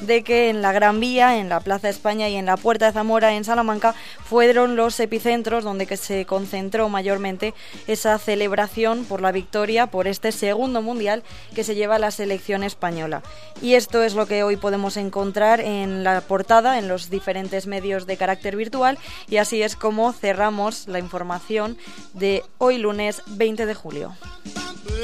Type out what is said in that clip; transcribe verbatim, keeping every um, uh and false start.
de que en la Gran Vía, en la Plaza España y en la Puerta de Zamora, en Salamanca, fueron los epicentros donde que se concentró mayormente esa celebración por la victoria, por este segundo mundial que se lleva la selección española. Y esto es lo que hoy podemos encontrar en la portada, en los diferentes medios de carácter virtual, y así es como cerramos la información de hoy lunes veinte de julio.